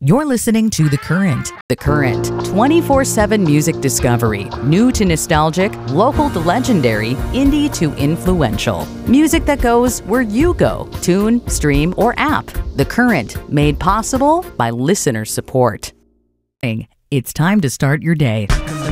You're listening to The Current. The Current, 24/7 music discovery. New to nostalgic, local to legendary, indie to influential. Music that goes where you go. Tune, stream, or app. The Current, made possible by listener support. It's time to start your day.